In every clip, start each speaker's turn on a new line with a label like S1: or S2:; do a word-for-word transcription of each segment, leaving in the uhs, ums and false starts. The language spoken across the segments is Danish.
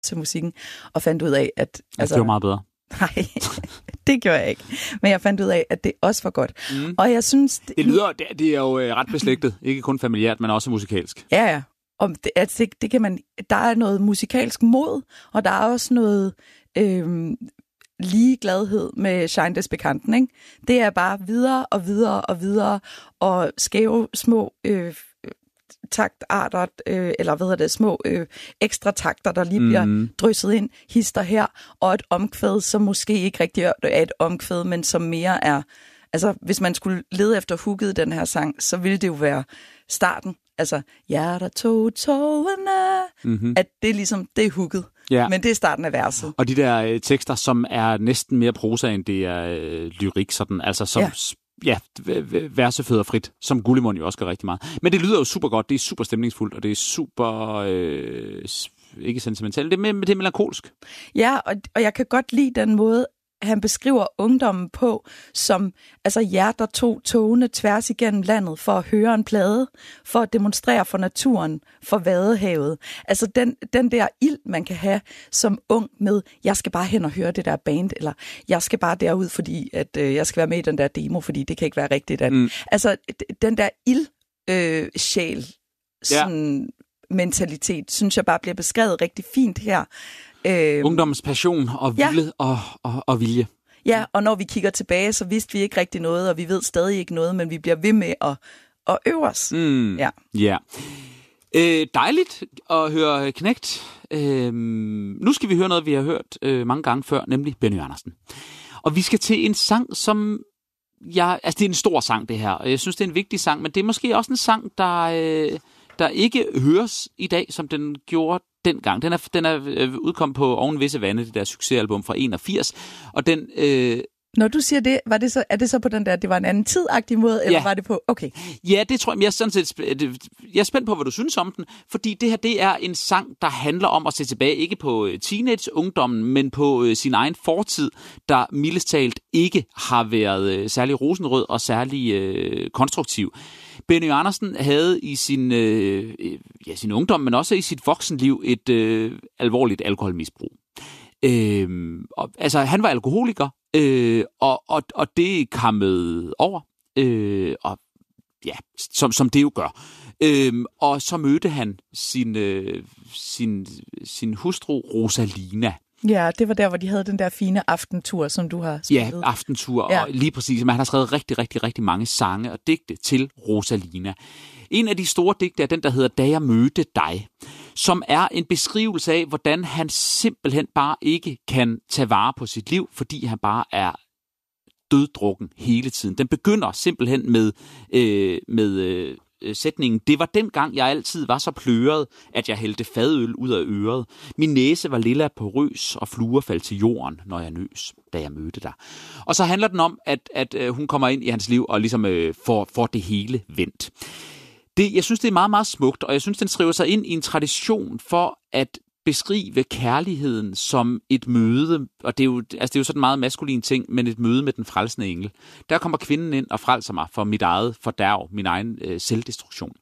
S1: til musikken, og fandt ud af, at...
S2: Altså, det var meget bedre.
S1: Nej, det gjorde jeg ikke. Men jeg fandt ud af, at det også var godt. Mm. Og jeg synes...
S2: Det, det lyder... Det, det er jo ret beslægtet. Ikke kun familiært, men også musikalsk.
S1: Ja, ja. Og det, altså, det, det kan man... Der er noget musikalsk mod, og der er også noget... Øh, ligegladhed med Schein des Bekannten, ikke? Det er bare videre og videre og videre, og skæve små øh, taktarter, øh, eller hvad hedder det, små øh, ekstra takter, der lige bliver mm. drysset ind, hister her, og et omkvæd, som måske ikke rigtig er et omkvæd, men som mere er, altså hvis man skulle lede efter hooket i den her sang, så ville det jo være starten, altså, hjerter tog togene, mm-hmm. at det er ligesom, det er hooket. Ja. Men det er starten af verset.
S2: Og de der øh, tekster, som er næsten mere prosa, end det er øh, lyrik, sådan, altså som ja. Ja, versefødder frit, som Gullimund jo også gør rigtig meget. Men det lyder jo super godt, det er super stemningsfuldt, og det er super, øh, ikke sentimentalt, det er, det er melankolsk.
S1: Ja, og, og jeg kan godt lide den måde, han beskriver ungdommen på, som altså hjerter tog togene tværs igennem landet for at høre en plade, for at demonstrere for naturen, for Vadehavet. Altså den, den der ild, man kan have som ung med, jeg skal bare hen og høre det der band, eller jeg skal bare derud, fordi at, øh, jeg skal være med i den der demo, fordi det kan ikke være rigtigt. At, mm. Altså den der ild-sjæl, øh, sådan ja. mentalitet, synes jeg bare bliver beskrevet rigtig fint her.
S2: Øh, Ungdommens passion og vilje ja. og, og, og vilje.
S1: Ja, og når vi kigger tilbage, så vidste vi ikke rigtig noget, og vi ved stadig ikke noget, men vi bliver ved med at, at øve os.
S2: Mm. Ja. ja. Øh, dejligt at høre Knægt. Øh, nu skal vi høre noget, vi har hørt øh, mange gange før, nemlig Benny Andersen. Og vi skal til en sang, som... Jeg, altså, det er en stor sang, det her, og jeg synes, det er en vigtig sang, men det er måske også en sang, der, øh, der ikke høres i dag, som den gjorde dengang. Den er, den er udkommet på Oven Visse Vande, det der succesalbum fra enogfirs, og den... Øh...
S1: Når du siger det, var det så, er det så på den der, det var en anden tidagtig måde, eller ja. var det på, okay?
S2: Ja, det tror jeg, jeg er sådan set, jeg er spændt på, hvad du synes om den, fordi det her, det er en sang, der handler om at se tilbage, ikke på teenage-ungdommen, men på sin egen fortid, der mildest talt ikke har været særlig rosenrød og særlig øh, konstruktiv. Benny Andersen havde i sin, øh, ja, sin ungdom, men også i sit voksenliv et øh, alvorligt alkoholmisbrug. Øh, og, altså, han var alkoholiker, øh, og, og, og det kammede over, øh, og ja, som, som det jo gør. Øh, og så mødte han sin, øh, sin, sin hustru Rosalina.
S1: Ja, det var der, hvor de havde den der fine aftentur, som du har spillet.
S2: Ja, aftentur, ja. Og lige præcis. Man har skrevet rigtig, rigtig, rigtig mange sange og digte til Rosalina. En af de store digte er den, der hedder Da jeg mødte dig, som er en beskrivelse af, hvordan han simpelthen bare ikke kan tage vare på sit liv, fordi han bare er døddrukken hele tiden. Den begynder simpelthen med... Øh, med øh, sætningen, det var dengang, jeg altid var så pløret, at jeg hældte fadøl ud af øret. Min næse var lilla på røs, og fluer faldt til jorden, når jeg nøs, da jeg mødte dig. Og så handler den om, at, at øh, hun kommer ind i hans liv og ligesom øh, får, får det hele vendt. Det, jeg synes, det er meget, meget smukt, og jeg synes, den skriver sig ind i en tradition for at beskrive kærligheden som et møde, og det er jo, altså det er jo sådan en meget maskulin ting, men et møde med den frelsende engel. Der kommer kvinden ind og frelser mig for mit eget fordærv, min egen øh, selvdestruktion.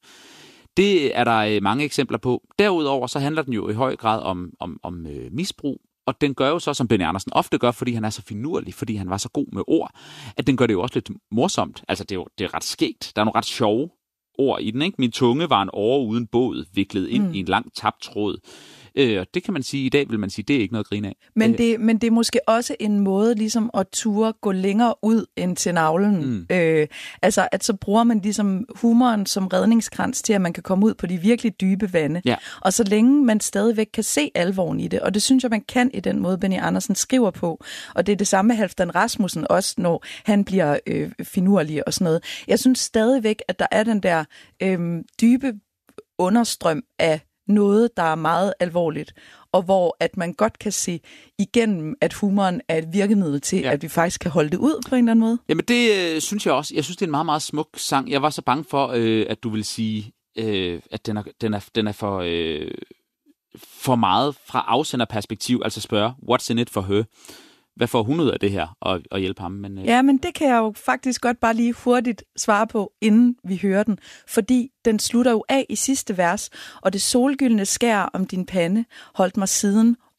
S2: Det er der øh, mange eksempler på. Derudover så handler den jo i høj grad om, om, om øh, misbrug, og den gør jo så, som Benny Andersen ofte gør, fordi han er så finurlig, fordi han var så god med ord, at den gør det jo også lidt morsomt. Altså det er jo det er ret skægt. Der er nogle ret sjove ord i den, ikke? Min tunge var en åre uden båd, viklet ind mm. i en lang tabt tråd. Øh, og det kan man sige, i dag vil man sige, det er ikke noget at grine af.
S1: Men det, men det er måske også en måde ligesom at ture gå længere ud end til navlen. Mm. Øh, altså at så bruger man ligesom humoren som redningskrans til, at man kan komme ud på de virkelig dybe vande. Ja. Og så længe man stadigvæk kan se alvoren i det, og det synes jeg, man kan i den måde, Benny Andersen skriver på. Og det er det samme med Halfdan Rasmussen også, når han bliver øh, finurlig og sådan noget. Jeg synes stadigvæk, at der er den der øh, dybe understrøm af noget, der er meget alvorligt, og hvor at man godt kan se igennem, at humoren er et virkemiddel til, ja. At vi faktisk kan holde det ud på en eller anden måde.
S2: Jamen det øh, synes jeg også. Jeg synes, det er en meget, meget smuk sang. Jeg var så bange for, øh, at du vil sige, øh, at den er, den er, den er for, øh, for meget fra afsenderperspektiv, altså spørge, what's in it for her? hvad får hun ud af det her, og, og hjælpe ham. Men, øh...
S1: Ja, men det kan jeg jo faktisk godt bare lige hurtigt svare på, inden vi hører den. Fordi den slutter jo af i sidste vers, og det solgyldne skær om din pande holdt mig siden